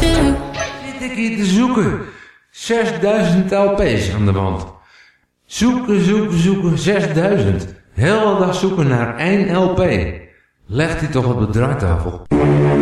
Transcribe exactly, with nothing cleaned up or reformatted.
Zit ik hier te zoeken? zesduizend L P's aan de wand. Zoeken, zoeken, zoeken, zesduizend. Hele dag zoeken naar één L P. Legt hij toch op de draaitafel.